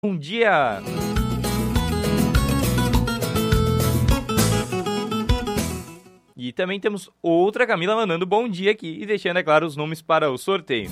Bom dia! E também temos outra Camila mandando bom dia aqui e deixando, é claro, os nomes para o sorteio.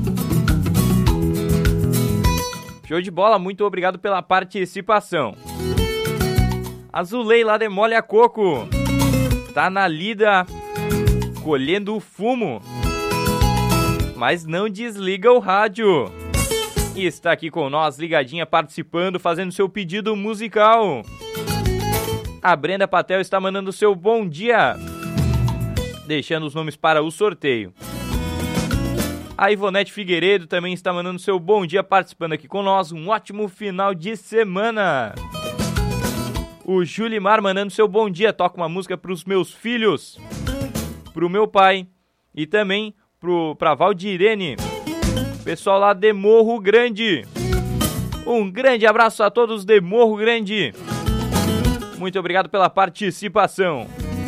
Show de bola, muito obrigado pela participação. Azulei lá de Molha Coco. Tá na lida, colhendo o fumo. Mas não desliga o rádio. E está aqui com nós, ligadinha, participando, fazendo seu pedido musical. A Brenda Patel está mandando seu bom dia, deixando os nomes para o sorteio. A Ivonete Figueiredo também está mandando seu bom dia, participando aqui com nós. Um ótimo final de semana. O Julimar mandando seu bom dia. Toca uma música para os meus filhos, para o meu pai e também para Valdirene, pessoal lá de Morro Grande. Um grande abraço a todos de Morro Grande. Muito obrigado pela participação.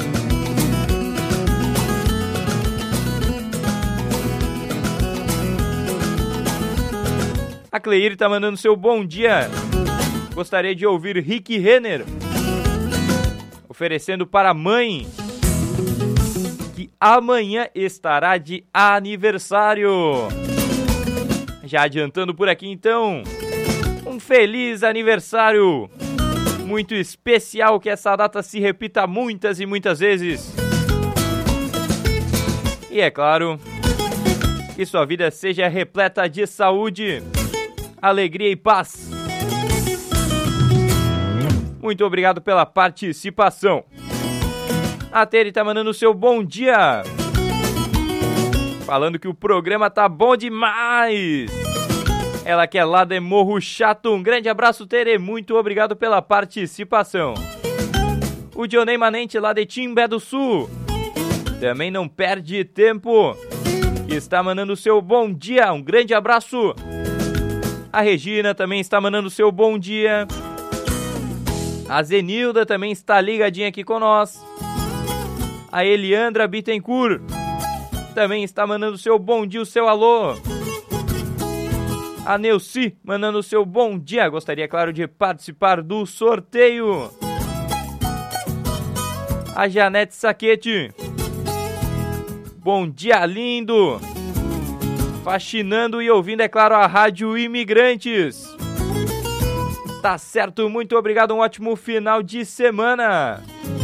A Cleire está mandando seu bom dia. Gostaria de ouvir Rick Renner, oferecendo para a mãe, que amanhã estará de aniversário. Já adiantando por aqui então, um feliz aniversário, muito especial, que essa data se repita muitas e muitas vezes. E é claro, que sua vida seja repleta de saúde, alegria e paz. Muito obrigado pela participação. A Tere tá mandando o seu bom dia, falando que o programa tá bom demais. Ela que é lá de Morro Chato. Um grande abraço, Tere. Muito obrigado pela participação. O Dionei Manente lá de Timbé do Sul também não perde tempo, está mandando o seu bom dia. Um grande abraço. A Regina também está mandando o seu bom dia. A Zenilda também está ligadinha aqui com nós. A Eliandra Bittencourt também está mandando o seu bom dia, o seu alô. A Neuci mandando o seu bom dia. Gostaria, claro, de participar do sorteio. A Janete Saquete. Bom dia, lindo. Faxinando e ouvindo, é claro, a Rádio Imigrantes. Tá certo, muito obrigado, um ótimo final de semana.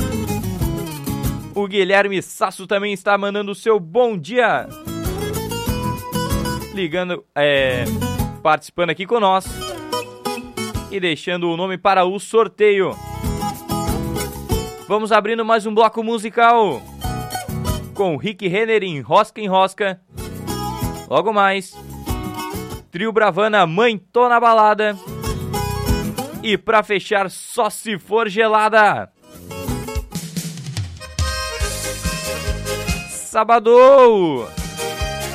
O Guilherme Sasso também está mandando o seu bom dia. Ligando, participando aqui com nós. E deixando o nome para o sorteio. Vamos abrindo mais um bloco musical com Rick Renner em Rosca em Rosca. Logo mais, Trio Bravana, Mãe Tô na Balada. E pra fechar, Só Se For Gelada. Sábado!